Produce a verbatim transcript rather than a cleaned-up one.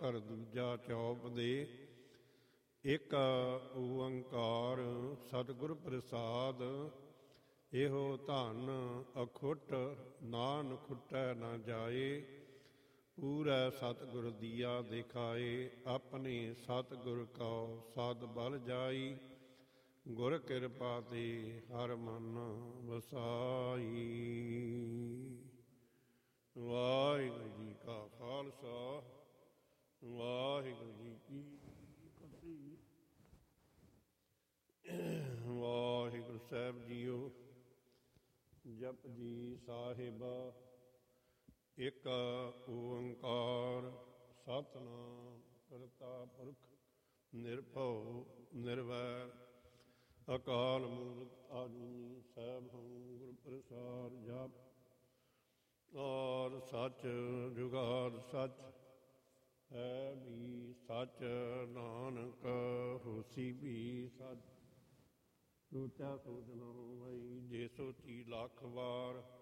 ਘਰ ਦੂਜਾ ਚੌਪ ਦੇ। ਇੱਕ ਓੰਕਾਰ ਸਤਿਗੁਰ ਪ੍ਰਸਾਦ, ਇਹੋ ਧਨ ਅਖੁੱਟ ਨਾਨ ਖੁੱਟੈ ਨਾ ਜਾਏ। ਪੂਰੈ ਸਤਿਗੁਰ ਦੀਆ ਦਿਖਾਏ, ਆਪਣੇ ਸਤਿਗੁਰ ਕਉ ਸਦ ਬਲ ਜਾਈ। ਗੁਰ ਕਿਰਪਾ ਤੇ ਹਰ ਮਨ ਵਸਾਈ। ਵਾਹਿਗੁਰੂ ਜੀ ਕਾ ਖਾਲਸਾ, ਵਾਹਿਗੁਰੂ ਜੀ ਕੀ ਫਤਿਹ। ਵਾਹਿਗੁਰੂ ਸਾਹਿਬ ਜੀਓ। ਜਪਜੀ ਸਾਹਿਬ ਇੱਕ ਓੰਕਾਰ ਸਤਿਨਾਮ ਕਰਤਾ ਪੁਰਖ ਨਿਰਭਉ ਨਿਰਵੈਰ ਅਕਾਲ ਮੂਰਤ ਆਜੂਨੀ ਸੈਭੰ ਗੁਰ ਪ੍ਰਸਾਦਿ ਜਪ। ਔਰ ਸੱਚ ਜੁਗਾਦ ਸੱਚ ਹੈ ਵੀ ਸੱਚ, ਨਾਨਕ ਹੋਸੀ ਵੀ ਸੱਚ। ਸੋਚਾ ਸੋਚ ਨਾ ਹੋਵਈ, ਜੇ ਸੋਚੀ ਲੱਖ ਵਾਰ।